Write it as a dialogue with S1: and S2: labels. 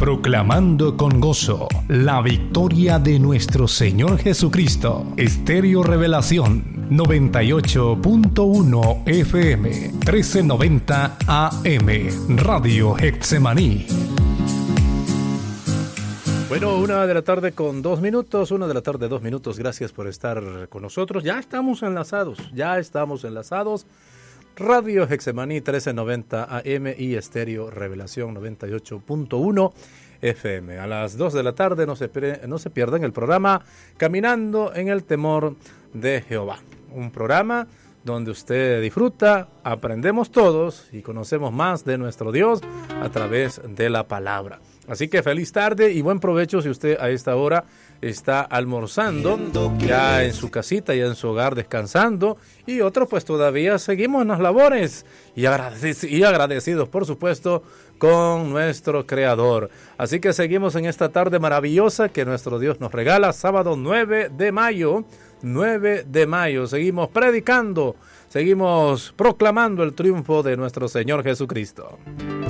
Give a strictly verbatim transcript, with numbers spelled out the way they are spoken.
S1: Proclamando con gozo la victoria de nuestro Señor Jesucristo. Estéreo Revelación noventa y ocho punto uno F M, trece noventa A M, Radio Getsemaní.
S2: Bueno, una de la tarde con dos minutos, una de la tarde dos minutos, gracias por estar con nosotros. Ya estamos enlazados, ya estamos enlazados. Radio Getsemaní trece noventa A M y Estéreo Revelación noventa y ocho punto uno F M. A las dos de la tarde no se, no se pierdan el programa Caminando en el Temor de Jehová. Un programa donde usted disfruta, aprendemos todos y conocemos más de nuestro Dios a través de la palabra. Así que feliz tarde y buen provecho si usted a esta hora está almorzando, ya en su casita, ya en su hogar descansando, y otros pues todavía seguimos en las labores y, agradec- y agradecidos por supuesto con nuestro Creador. Así que seguimos en esta tarde maravillosa que nuestro Dios nos regala, sábado nueve de mayo, nueve de mayo, seguimos predicando, seguimos proclamando el triunfo de nuestro Señor Jesucristo.